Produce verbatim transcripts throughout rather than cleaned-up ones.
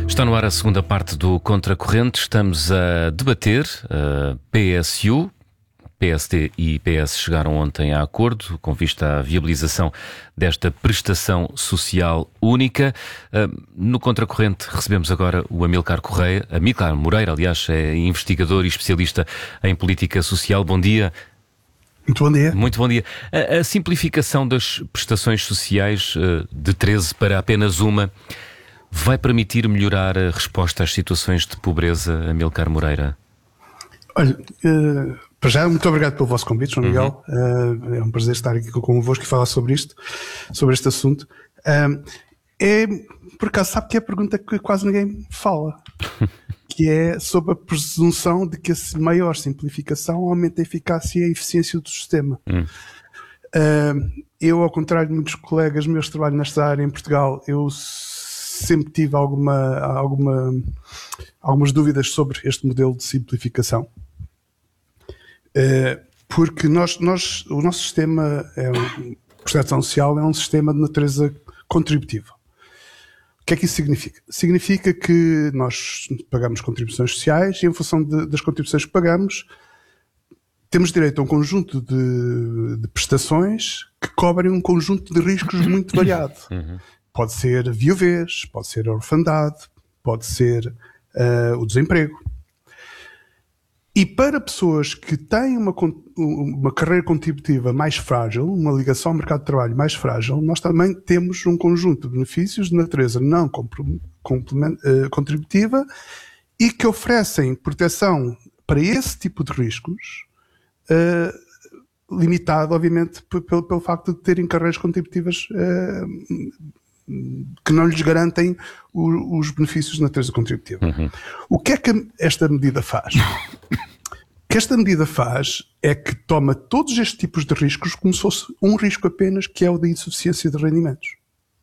Está no ar a segunda parte do Contracorrente. Estamos a debater a P S U. P S D e P S chegaram ontem a acordo com vista à viabilização desta prestação social única. No Contracorrente recebemos agora o Amílcar Correia, Amílcar Moreira, aliás, é investigador e especialista em política social. Bom dia. Muito bom dia. Muito bom dia. A, a simplificação das prestações sociais de treze para apenas uma vai permitir melhorar a resposta às situações de pobreza, Amílcar Moreira? Olha, uh, para já, muito obrigado pelo vosso convite, João Miguel. Uhum. Uh, é um prazer estar aqui convosco e falar sobre isto, sobre este assunto. Uh, é, por acaso, sabe que é a pergunta que quase ninguém fala, que é sobre a presunção de que a maior simplificação aumenta a eficácia e a eficiência do sistema. Uhum. Uh, eu, ao contrário de muitos colegas meus que trabalham nesta área em Portugal, eu sempre tive alguma, alguma, algumas dúvidas sobre este modelo de simplificação. Uh, porque nós, nós, o nosso sistema é um, proteção social é um sistema de natureza contributiva. O que é que isso significa? Significa que nós pagamos contribuições sociais e, em função de, das contribuições que pagamos, temos direito a um conjunto de, de prestações que cobrem um conjunto de riscos muito variado. Uhum. Pode ser viuvez, pode ser a orfandade, pode ser uh, o desemprego. E para pessoas que têm uma, uma carreira contributiva mais frágil, uma ligação ao mercado de trabalho mais frágil, nós também temos um conjunto de benefícios de natureza não uh, contributiva e que oferecem proteção para esse tipo de riscos, uh, limitado, obviamente, pelo, pelo facto de terem carreiras contributivas uh, que não lhes garantem o, os benefícios de natureza contributiva. Uhum. O que é que esta medida faz? O que esta medida faz é que toma todos estes tipos de riscos como se fosse um risco apenas, que é o da insuficiência de rendimentos.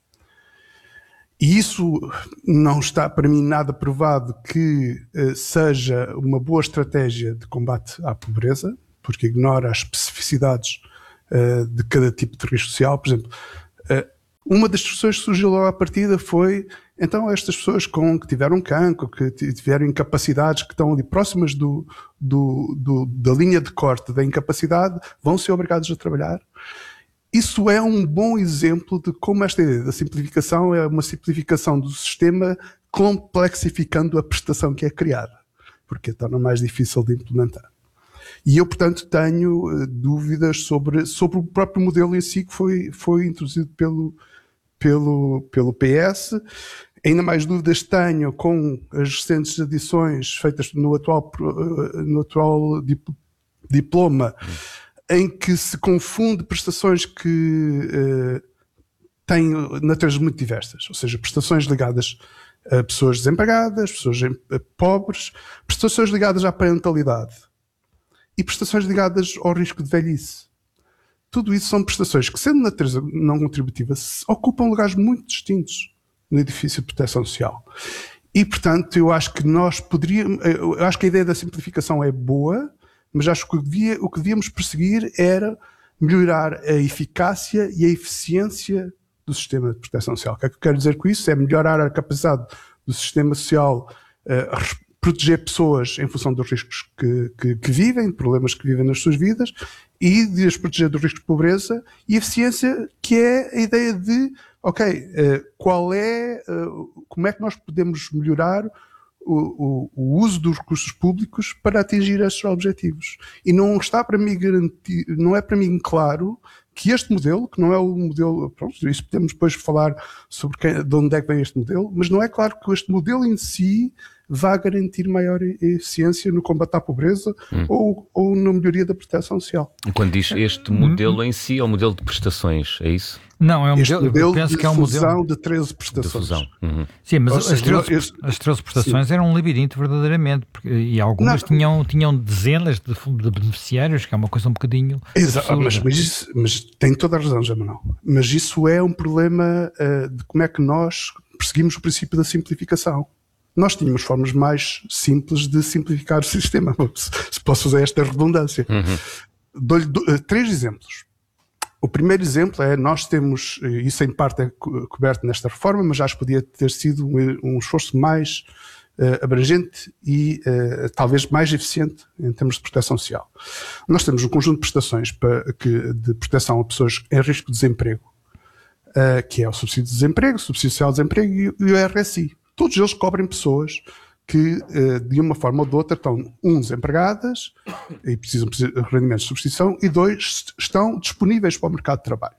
E isso não está, para mim, nada provado que uh, seja uma boa estratégia de combate à pobreza, porque ignora as especificidades uh, de cada tipo de risco social. Por exemplo, uh, uma das discussões que surgiu logo à partida foi, então, estas pessoas com, que tiveram cancro, que tiveram incapacidades, que estão ali próximas do, do, do, da linha de corte da incapacidade, vão ser obrigados a trabalhar. Isso é um bom exemplo de como esta ideia da simplificação é uma simplificação do sistema, complexificando a prestação que é criada, porque torna mais difícil de implementar. E eu, portanto, tenho uh, dúvidas sobre, sobre o próprio modelo em si que foi, foi introduzido pelo, pelo, pelo P S. Ainda mais dúvidas tenho com as recentes adições feitas no atual, uh, no atual dip, diploma, em que se confunde prestações que uh, têm naturezas muito diversas, ou seja, prestações ligadas a pessoas desempregadas, pessoas pobres, prestações ligadas à parentalidade e prestações ligadas ao risco de velhice. Tudo isso são prestações que, sendo de natureza não contributiva, ocupam lugares muito distintos no edifício de proteção social. E, portanto, eu acho que nós poderíamos... Eu acho que a ideia da simplificação é boa, mas acho que o que, devia, o que devíamos perseguir era melhorar a eficácia e a eficiência do sistema de proteção social. O que é que eu quero dizer com isso? É melhorar a capacidade do sistema social uh, proteger pessoas em função dos riscos que, que, que vivem, problemas que vivem nas suas vidas, e de as proteger do risco de pobreza, e eficiência, que é a ideia de, ok, uh, qual é, uh, como é que nós podemos melhorar o, o, o uso dos recursos públicos para atingir estes objetivos. E não está para mim garantir, não é para mim claro que este modelo, que não é o modelo, pronto, isso podemos depois falar sobre quem, de onde é que vem este modelo, mas não é claro que este modelo em si vá garantir maior eficiência no combate à pobreza hum. ou, ou na melhoria da proteção social. Quando diz este modelo em si, é o modelo de prestações, é isso? Não, é um este modelo, modelo eu penso de que é um fusão modelo de treze prestações. De fusão. Uhum. Sim, mas seja, as, treze, este... as treze prestações Sim. eram um labirinto verdadeiramente, porque, e algumas tinham, tinham dezenas de, de beneficiários, que é uma coisa um bocadinho... Exato, mas, mas, isso, mas tem toda a razão, José Manuel. Mas isso é um problema uh, de como é que nós perseguimos o princípio da simplificação. Nós tínhamos formas mais simples de simplificar o sistema, se posso usar esta redundância. Uhum. Dou-lhe do, uh, três exemplos. O primeiro exemplo é, nós temos, isso em parte é coberto nesta reforma, mas acho que podia ter sido um, um esforço mais uh, abrangente e uh, talvez mais eficiente em termos de proteção social. Nós temos um conjunto de prestações para, que, de proteção a pessoas em risco de desemprego, uh, que é o subsídio de desemprego, o subsídio social de desemprego e, e o R S I. Todos eles cobrem pessoas que, de uma forma ou de outra, estão, um, desempregadas e precisam de rendimentos de substituição, e dois, estão disponíveis para o mercado de trabalho.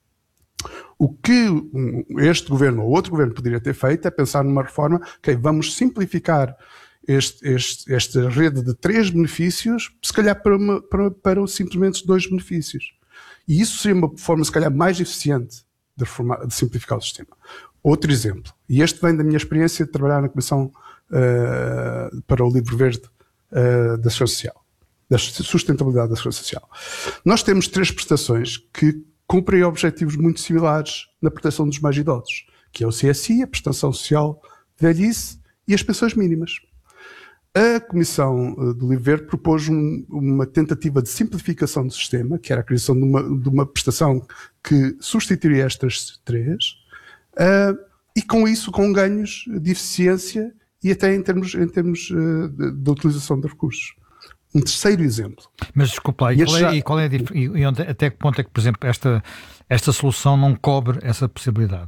O que este governo ou outro governo poderia ter feito é pensar numa reforma, ok, vamos simplificar este, este, esta rede de três benefícios, se calhar para, uma, para, para simplesmente dois benefícios. E isso seria uma forma, se calhar, mais eficiente de, reformar, de simplificar o sistema. Outro exemplo, e este vem da minha experiência de trabalhar na Comissão Uh, para o Livro Verde uh, da Segurança Social, da sustentabilidade da Segurança Social. Nós temos três prestações que cumprem objetivos muito similares na proteção dos mais idosos, que é o C S I, a Prestação Social de Velhice e as pensões mínimas. A Comissão uh, do Livro Verde propôs um, uma tentativa de simplificação do sistema, que era a criação de uma, de uma prestação que substituiria estas três, uh, e com isso com ganhos de eficiência e até em termos, em termos uh, de, de utilização de recursos. Um terceiro exemplo. Mas desculpa lá, e, e, qual, é, já... e, qual é, e onde, até que ponto é que, por exemplo, esta, esta solução não cobre essa possibilidade?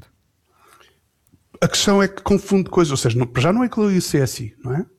A questão é que confunde coisas, ou seja, não, já não inclui o C S I, não é?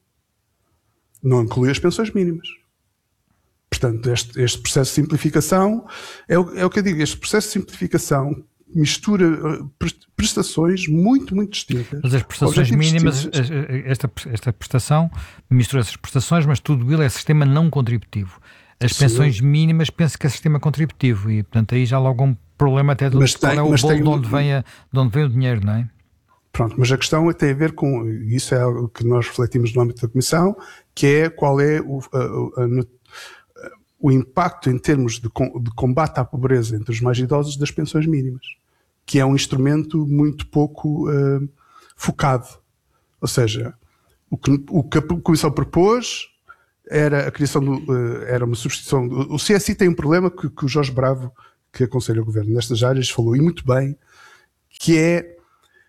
Não inclui as pensões mínimas. Portanto, este, este processo de simplificação, é o, é o que eu digo, este processo de simplificação mistura prestações muito, muito distintas. Mas as prestações mínimas, esta, esta prestação mistura essas prestações, mas tudo ele é sistema não contributivo. As Sim. pensões mínimas, penso que é sistema contributivo e, portanto, aí já logo um problema até do qual é o bolo tem... de, onde vem a, de onde vem o dinheiro, não é? Pronto, mas a questão tem a ver com, isso é algo que nós refletimos no âmbito da Comissão, que é qual é o, a, a, a, o impacto em termos de, de combate à pobreza entre os mais idosos das pensões mínimas, que é um instrumento muito pouco uh, focado. Ou seja, o que, o que a Comissão propôs era a criação do, uh, era uma substituição. Do, o C S I tem um problema que, que o Jorge Bravo, que aconselha o Governo nestas áreas, falou e muito bem, que é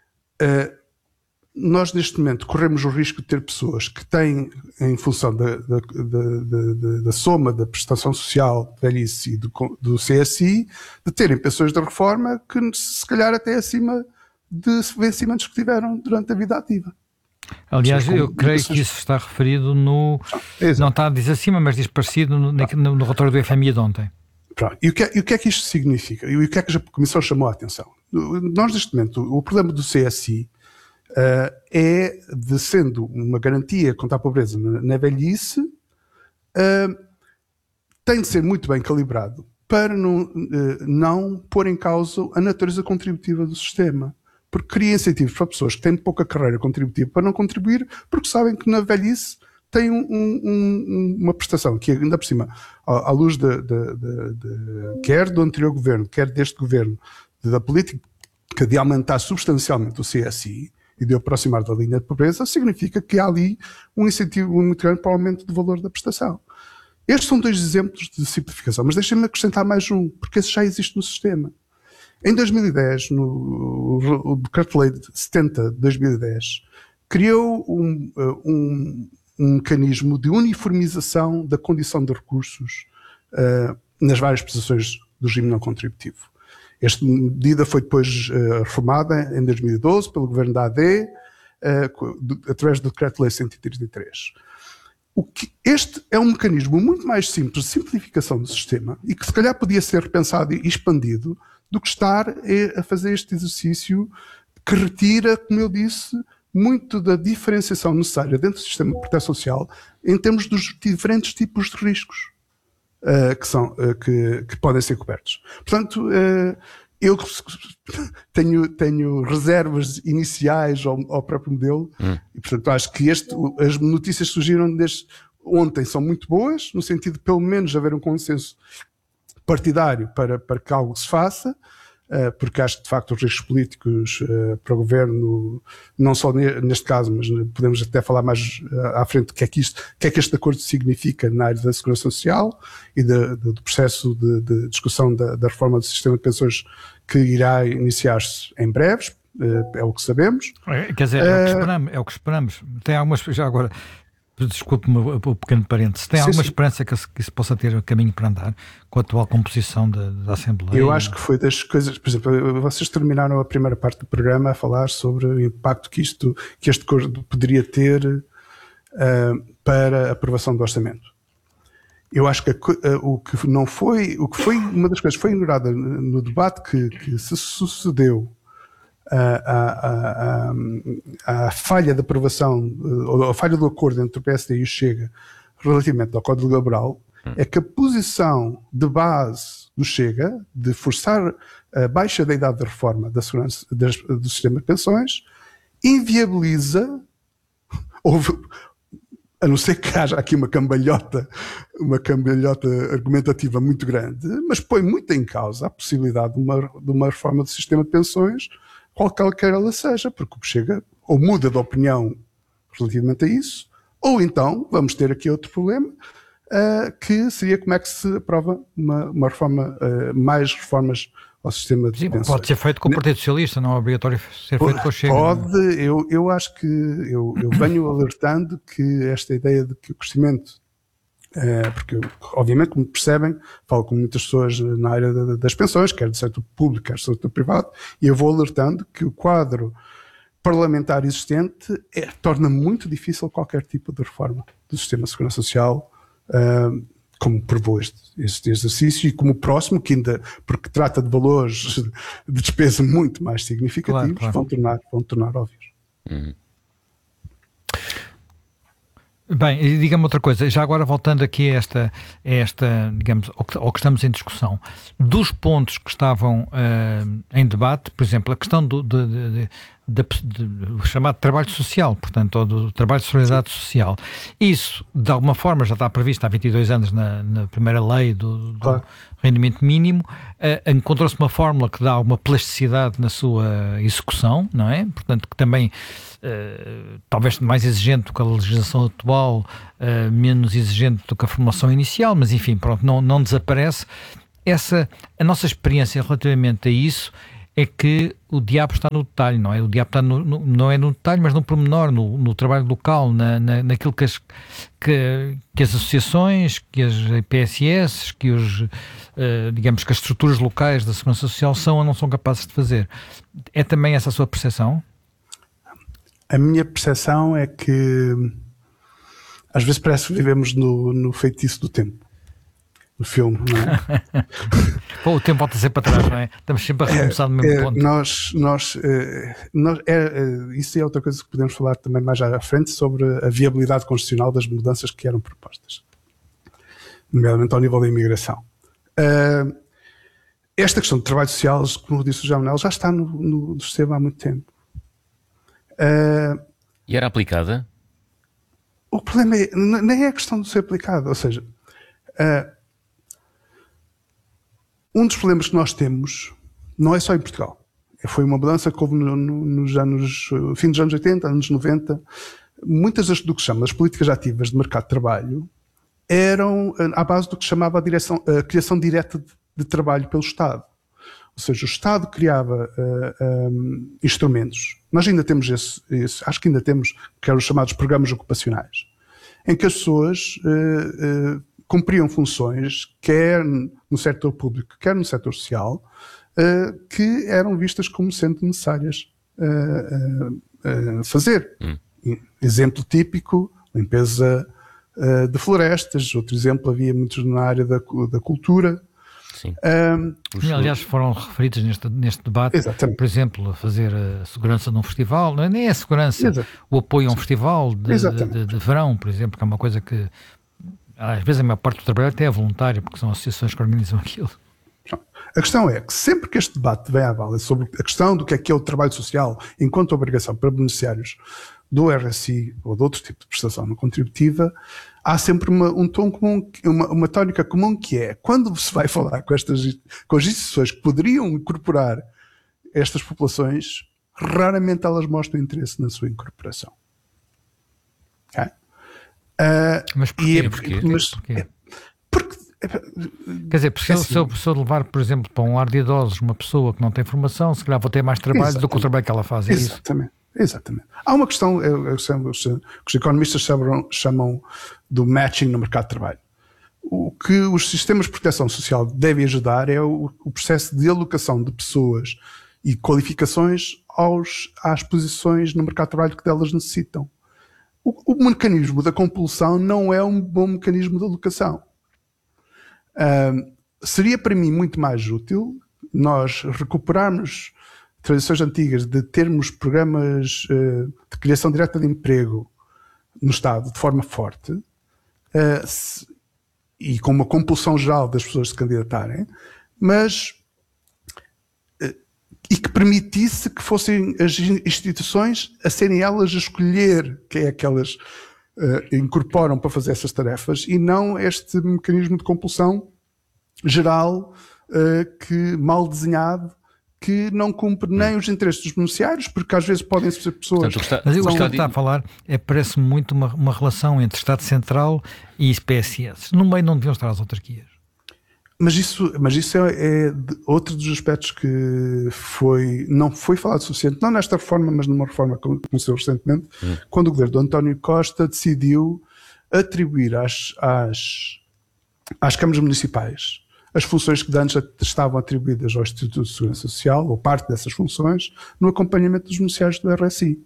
uh, nós neste momento corremos o risco de ter pessoas que têm, em função da, da, da, da, da soma da prestação social, de velhice e do, do C S I, de terem pensões da reforma que se calhar até acima de vencimentos que tiveram durante a vida ativa. Aliás, seja, eu creio que isso está referido no... Exato. Não está a dizer acima, mas diz parecido no, no, no relatório do F M I de ontem. Pronto. E, o que é, e o que é que isto significa? E o que é que a Comissão chamou a atenção? Nós, neste momento, o problema do C S I Uh, é de, sendo uma garantia contra a pobreza na, na velhice, uh, tem de ser muito bem calibrado para não, uh, não pôr em causa a natureza contributiva do sistema, porque cria incentivos para pessoas que têm pouca carreira contributiva para não contribuir, porque sabem que na velhice tem um, um, uma prestação que, ainda por cima, à, à luz de, de, de, de, quer do anterior governo, quer deste governo, de, da política de aumentar substancialmente o C S I e de aproximar da linha de pobreza, significa que há ali um incentivo muito grande para o aumento do valor da prestação. Estes são dois exemplos de simplificação, mas deixem-me acrescentar mais um, porque esse já existe no sistema. Em dois mil e dez, no o Decreto-Lei setenta de dois mil e dez, criou um, um, um mecanismo de uniformização da condição de recursos uh, nas várias prestações do regime não contributivo. Esta medida foi depois uh, reformada em dois mil e doze pelo governo da A D, uh, de, através do Decreto-Lei cento e trinta e três. O que, este é um mecanismo muito mais simples de simplificação do sistema e que se calhar podia ser repensado e expandido do que estar a fazer este exercício que retira, como eu disse, muito da diferenciação necessária dentro do sistema de proteção social em termos dos diferentes tipos de riscos. Uh, que, são, uh, que, que podem ser cobertos. Portanto, uh, eu tenho, tenho reservas iniciais ao, ao próprio modelo hum. e, portanto, acho que este, as notícias que surgiram desde ontem são muito boas, no sentido de, pelo menos, haver um consenso partidário para, para que algo se faça. uh, porque acho que de facto os riscos políticos uh, para o governo, não só ne- neste caso, mas podemos até falar mais uh, à frente do que é que isto, que é que este acordo significa na área da segurança social e de, de, do processo de, de discussão da, da reforma do sistema de pensões que irá iniciar-se em breves, uh, é o que sabemos. É, quer dizer, é o que esperamos, é o que esperamos. Tem algumas, já agora, desculpe-me o pequeno parênteses, tem sim, alguma sim. esperança que, que isso possa ter caminho para andar com a atual composição da, da Assembleia? Eu acho que foi das coisas, por exemplo, vocês terminaram a primeira parte do programa a falar sobre o impacto que, isto, que este acordo poderia ter uh, para a aprovação do orçamento. Eu acho que a, uh, o que não foi, o que foi uma das coisas que foi ignorada no debate que, que se sucedeu A, a, a, a falha de aprovação, ou a falha do acordo entre o P S D e o Chega relativamente ao Código Laboral, é que a posição de base do Chega de forçar a baixa da idade de reforma da segurança, das, do sistema de pensões inviabiliza, houve, a não ser que haja aqui uma cambalhota, uma cambalhota argumentativa muito grande, mas põe muito em causa a possibilidade de uma, de uma reforma do sistema de pensões, qualquer ela seja, porque o Chega ou muda de opinião relativamente a isso, ou então vamos ter aqui outro problema, uh, que seria como é que se aprova uma, uma reforma, uh, mais reformas ao sistema de Sim, pensões. Pode ser feito com o Partido Socialista, não é obrigatório ser feito com o Chega. Pode, eu, eu acho que eu, eu venho alertando que esta ideia de que o crescimento, Uh, porque, obviamente, como percebem, falo com muitas pessoas na área da, das pensões, quer do setor público, quer do setor privado, e eu vou alertando que o quadro parlamentar existente é, torna muito difícil qualquer tipo de reforma do sistema de segurança social, uh, como provou este, este exercício, e como o próximo, que ainda, porque trata de valores de despesa muito mais significativos, claro, claro. Vão, tornar, vão tornar óbvios. Uhum. Bem, diga-me outra coisa, já agora voltando aqui a esta, a esta digamos, ao que, ao que estamos em discussão, dos pontos que estavam uh, em debate, por exemplo, a questão do, de, de, de, de, de, do chamado trabalho social, portanto, ou do trabalho de solidariedade social, isso, de alguma forma, já está previsto há vinte e dois anos na, na primeira lei do, do claro. rendimento mínimo, uh, encontrou-se uma fórmula que dá alguma plasticidade na sua execução, não é? Portanto, que também Uh, talvez mais exigente do que a legislação atual, uh, menos exigente do que a formulação inicial, mas enfim, pronto, não, não desaparece. Essa, a nossa experiência relativamente a isso é que o diabo está no detalhe, não é? O diabo está no, no, não é no detalhe, mas no pormenor, no, no trabalho local, na, na, naquilo que as, que, que as associações, que as P S S, que os, uh, digamos que as estruturas locais da segurança social são ou não são capazes de fazer. É também essa a sua percepção? A minha percepção é que às vezes parece que vivemos no, no feitiço do tempo, no filme, não é? Pô, o tempo volta sempre para trás, não é? Estamos sempre a recomeçar no mesmo é, ponto. Nós, nós, nós é, isso é outra coisa que podemos falar também mais à frente sobre a viabilidade constitucional das mudanças que eram propostas, nomeadamente ao nível da imigração. Esta questão de trabalho social, como disse o João Manuel, já está no, no sistema há muito tempo. Uh, e era aplicada? O problema é, nem é a questão de ser aplicada, ou seja, uh, um dos problemas que nós temos não é só em Portugal. Foi uma mudança que houve no, no, nos anos, fim dos anos oitenta, anos noventa. Muitas das, do que se chama as políticas ativas de mercado de trabalho eram à base do que se chamava a, direção, a criação direta de, de trabalho pelo Estado. Ou seja, o Estado criava uh, um, instrumentos. Nós ainda temos esse, esse, acho que ainda temos, que eram os chamados programas ocupacionais, em que as pessoas uh, uh, cumpriam funções, quer no setor público, quer no setor social, uh, que eram vistas como sendo necessárias uh, uh, uh, fazer. Hum. Exemplo típico, limpeza uh, de florestas. Outro exemplo, havia muitos na área da, da cultura. Sim. Um, Os... Aliás, foram referidos neste, neste debate, exatamente. Por exemplo, a fazer a segurança num festival, não é nem a segurança, exatamente. O apoio a um festival de, de, de, de verão, por exemplo, que é uma coisa que às vezes a maior parte do trabalho até é voluntário, porque são associações que organizam aquilo. A questão é que sempre que este debate vem à baila sobre a questão do que é que é o trabalho social enquanto obrigação para beneficiários do R S I ou de outro tipo de prestação não contributiva, há sempre uma, um tom comum, uma, uma tónica comum, que é, quando se vai falar com estas com as instituições que poderiam incorporar estas populações, raramente elas mostram interesse na sua incorporação. Okay? Uh, mas porquê? E é, porquê? Mas, porquê? É, porque, Quer dizer, porque assim, se, eu, se eu levar, por exemplo, para um lar de idosos uma pessoa que não tem formação, se calhar vou ter mais trabalho do que o trabalho que ela faz. É exatamente. Isso? Exatamente. Há uma questão eu, eu sei, que os economistas chamam, chamam do matching no mercado de trabalho. O que os sistemas de proteção social devem ajudar é o, o processo de alocação de pessoas e qualificações aos, às posições no mercado de trabalho que delas necessitam. O, o mecanismo da compulsão não é um bom mecanismo de alocação. Um, seria para mim muito mais útil nós recuperarmos tradições antigas de termos programas uh, de criação direta de emprego no Estado de forma forte uh, se, e com uma compulsão geral das pessoas se candidatarem, mas uh, e que permitisse que fossem as instituições a serem elas a escolher quem é que elas uh, incorporam para fazer essas tarefas, e não este mecanismo de compulsão geral uh, que, mal desenhado, que não cumpre nem os interesses dos beneficiários, porque às vezes podem ser pessoas... Portanto, está, Mas o que está está a falar é, parece-me muito uma, uma relação entre Estado Central e P S S. No meio não deviam estar as autarquias. Mas isso, mas isso é, é outro dos aspectos que foi, não foi falado o suficiente, não nesta reforma, mas numa reforma que aconteceu recentemente, hum. quando o governo de António Costa decidiu atribuir às, às, às câmaras municipais as funções que antes estavam atribuídas ao Instituto de Segurança Social, ou parte dessas funções, no acompanhamento dos beneficiários do R S I.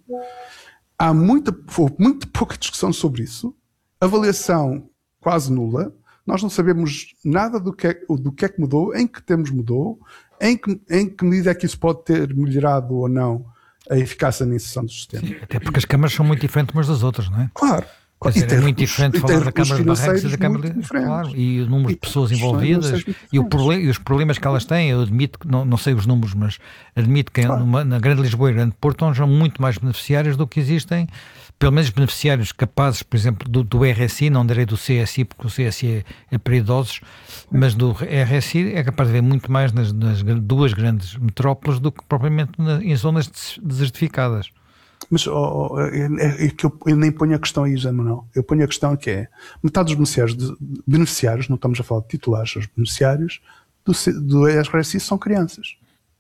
Há muita, houve muito pouca discussão sobre isso, avaliação quase nula, nós não sabemos nada do que, é, do que é que mudou, em que termos mudou, em que, em que medida é que isso pode ter melhorado ou não a eficácia na inserção do sistema. Sim, até porque as câmaras são muito diferentes umas das outras, não é? Claro. Quer dizer, é muito diferente falar da Câmara de Barrancos e da Câmara de... Claro, e o número de pessoas envolvidas e, o problem, e os problemas que elas têm. Eu admito que, não, não sei os números, mas admito que claro. numa, na Grande Lisboa e Grande Porto há muito mais beneficiários do que existem, pelo menos beneficiários capazes, por exemplo, do, do R S I, não direi do C S I, porque o C S I é, é para idosos, mas do R S I é capaz de haver muito mais nas, nas duas grandes metrópoles do que propriamente na, em zonas desertificadas. Mas oh, oh, é, é que eu, eu nem ponho a questão aí, José Manuel. Eu ponho a questão que é, metade dos beneficiários, de, beneficiários, não estamos a falar de titulares, os beneficiários do, do R S I são crianças.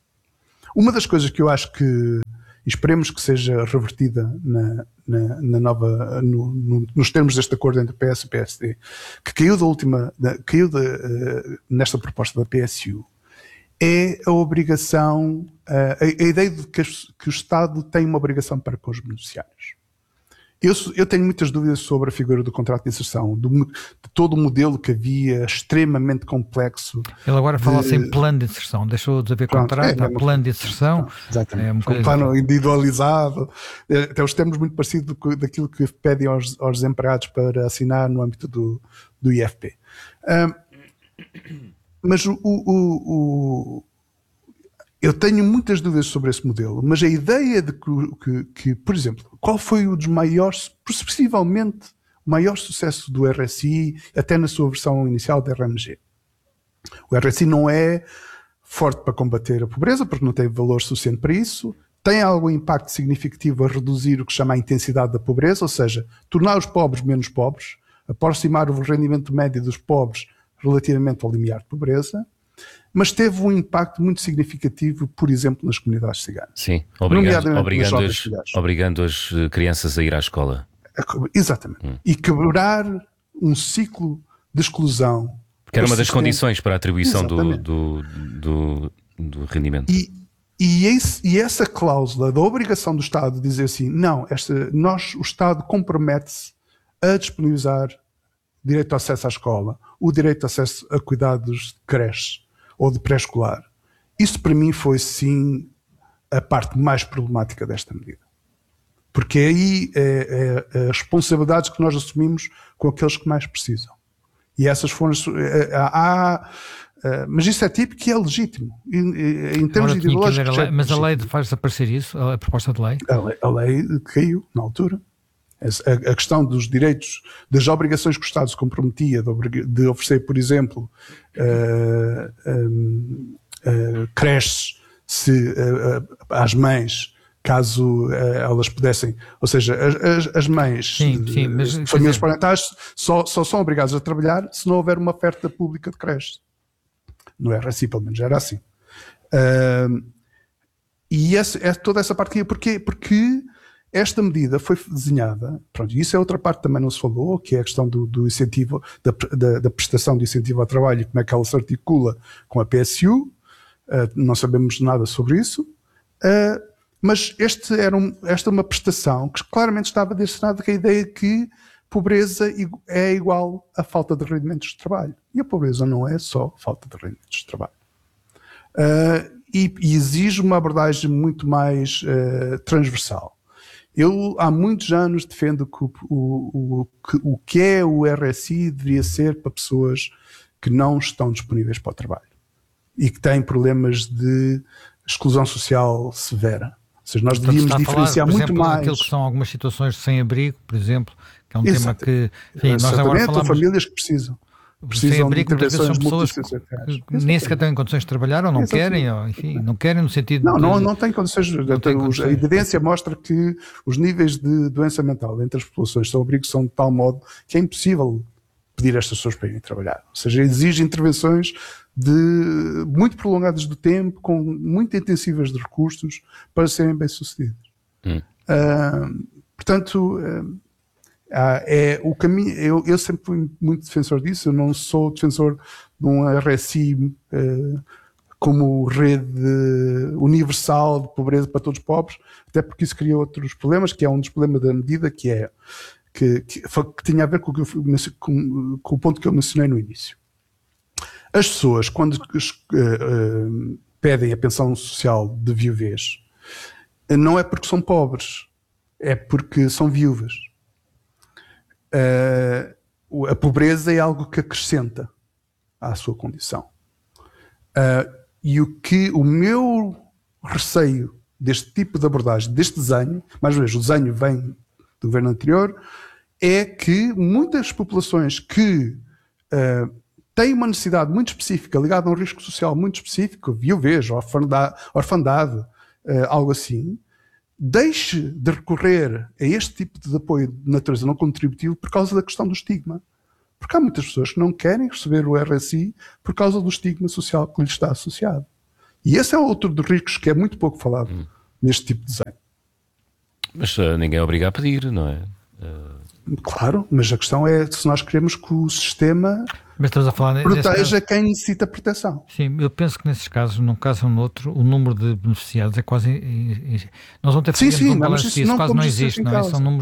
Uma das coisas que eu acho que, e esperemos que seja revertida na, na, na nova, no, no, nos termos deste acordo entre P S e P S D, que caiu da última, da, caiu da, uh, nesta proposta da P S U, é a obrigação, a, a ideia de que, que o Estado tem uma obrigação para com os beneficiários. Eu, eu tenho muitas dúvidas sobre a figura do contrato de inserção, do, de todo o modelo que havia, extremamente complexo. Ele agora de... fala-se em plano de inserção, deixou de haver Pronto, contrato, é, há plano de inserção. Exatamente, é um um plano individualizado, até os termos muito parecidos daquilo que pedem aos, aos desempregados para assinar no âmbito do, do I F P. Um, Mas o, o, o, eu tenho muitas dúvidas sobre esse modelo, mas a ideia de que, que, que, por exemplo, qual foi o dos maiores, possivelmente o maior sucesso do R S I, até na sua versão inicial da R M G. O R S I não é forte para combater a pobreza, porque não tem valor suficiente para isso, tem algum impacto significativo a reduzir o que chama a intensidade da pobreza, ou seja, tornar os pobres menos pobres, aproximar o rendimento médio dos pobres relativamente ao limiar de pobreza, mas teve um impacto muito significativo, por exemplo, nas comunidades ciganas. Sim, obrigando, obrigando, as, obrigando as crianças a ir à escola. Exatamente. Hum. E quebrar um ciclo de exclusão. Que era uma das condições para a atribuição do, do, do, do rendimento. E, e, esse, e essa cláusula da obrigação do Estado de dizer assim, não, esta, nós, o Estado compromete-se a disponibilizar direito ao acesso à escola, o direito ao acesso a cuidados de creche ou de pré-escolar. Isso para mim foi sim a parte mais problemática desta medida. Porque aí é, é, é as responsabilidades que nós assumimos com aqueles que mais precisam. E essas foram... Há, há, mas isso é típico e é legítimo. Em termos ideológicos... Lei, mas a lei faz desaparecer isso? A proposta de lei? A lei, a lei caiu na altura. A, a questão dos direitos, das obrigações que o Estado se comprometia de, de oferecer, por exemplo, uh, um, uh, creches se, uh, uh, às mães, caso uh, elas pudessem, ou seja, as, as mães sim, de, sim, mas, de famílias dizer... parentais só, só são obrigadas a trabalhar se não houver uma oferta pública de creches. No R S I, pelo menos, era assim. Uh, e esse, é toda essa parte aqui, porquê? Porque esta medida foi desenhada, pronto, e isso é outra parte que também não se falou, que é a questão do, do incentivo, da, da, da prestação de incentivo ao trabalho e como é que ela se articula com a P S U, uh, não sabemos nada sobre isso, uh, mas este era um, esta é uma prestação que claramente estava destinada com a ideia que pobreza é igual a falta de rendimentos de trabalho. E a pobreza não é só falta de rendimentos de trabalho. Uh, e, e exige uma abordagem muito mais uh, transversal. Eu há muitos anos defendo que o, o, o, o que é o R S I deveria ser para pessoas que não estão disponíveis para o trabalho e que têm problemas de exclusão social severa. Ou seja, nós Portanto, devíamos diferenciar falar, por muito exemplo, mais. Aquilo que são algumas situações de sem-abrigo, por exemplo, que é um Exato. tema que... Enfim, nós agora falamos... famílias que precisam. Precisam de intervenções são pessoas que nem sequer têm condições de trabalhar ou não Exatamente. querem, ou, enfim, não querem no sentido não, de... Não, não têm condições. Não tem condições. A evidência mostra que os níveis de doença mental entre as populações sem abrigo são de tal modo que é impossível pedir a estas pessoas para irem trabalhar. Ou seja, exige intervenções de, muito prolongadas do tempo, com muito intensivas de recursos para serem bem-sucedidas. Hum. Uh, portanto... Uh, Ah, é o caminho. Eu, eu sempre fui muito defensor disso. Eu não sou defensor de um R S I eh, como rede universal de pobreza para todos os pobres, até porque isso cria outros problemas, que é um dos problemas da medida, que é que, que, que tinha a ver com o, que eu, com, com o ponto que eu mencionei no início. As pessoas, quando eh, eh, pedem a pensão social de viuvez, não é porque são pobres, é porque são viúvas. Uh, a pobreza é algo que acrescenta à sua condição. Uh, e o que o meu receio deste tipo de abordagem, deste desenho, mais uma vez, o desenho vem do governo anterior, é que muitas populações que uh, têm uma necessidade muito específica, ligada a um risco social muito específico, viuvez, orfandade, orfandade uh, algo assim, deixe de recorrer a este tipo de apoio de natureza não contributivo por causa da questão do estigma. Porque há muitas pessoas que não querem receber o R S I por causa do estigma social que lhes está associado. E esse é outro dos riscos que é muito pouco falado hum. neste tipo de desenho. Mas uh, ninguém é obrigado a pedir, não é? Uh... Claro, mas a questão é se nós queremos que o sistema mas estamos a falar proteja caso, quem necessita proteção. Sim, eu penso que nesses casos, num caso ou no outro, o número de beneficiados é quase... Nós vamos ter sim, sim, um não, mas isso não, não quase não existe, não é? São números